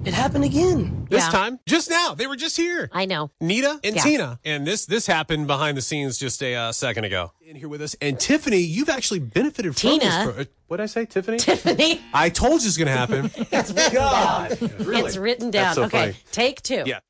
It happened again. This time, just now. They were just here. I know. Nita and Tina. And this happened behind the scenes just a second ago. In here with us. And Tiffany, you've actually benefited from this. What did I say, Tiffany? Tiffany. I told you it's going to happen. It's written down. Really? It's written down. That's so okay, funny. take 2. Yeah.